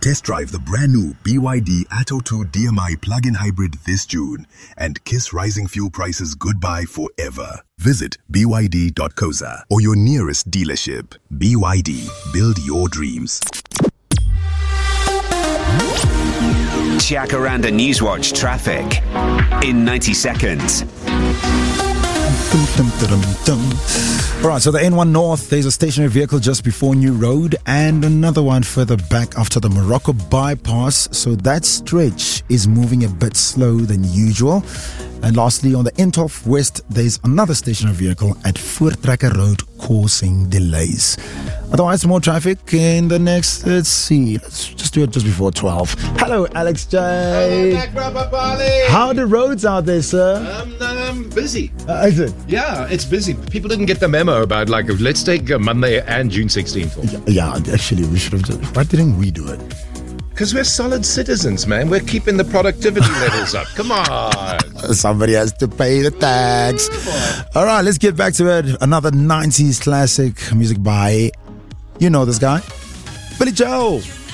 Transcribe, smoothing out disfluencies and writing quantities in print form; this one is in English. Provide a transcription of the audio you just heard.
Test drive the brand new BYD Atto 2 DMI plug-in hybrid this June and kiss rising fuel prices goodbye forever. Visit byd.coza or your nearest dealership. BYD, build your dreams. Jacaranda Newswatch traffic in 90 seconds. Alright, so the N1 North, there's a stationary vehicle just before New Road and another one further back after the Morocco bypass. So that stretch is moving a bit slow than usual. And lastly, on the N12 West, there's another stationary vehicle at Voortrekker Road causing delays. Otherwise, more traffic in the next, let's just do it just before 12. Hello, Alex J. Hello, How are the roads out there, sir? busy. Is it? Yeah, it's busy. People didn't get the memo about, let's take Monday and June 16th off. Yeah, actually, we should have. Why didn't we do it? Because we're solid citizens, man. We're keeping the productivity levels up. Come on. Somebody has to pay the tax. All right, let's get back to it. Another 90s classic music by, you know this guy, Billy Joel.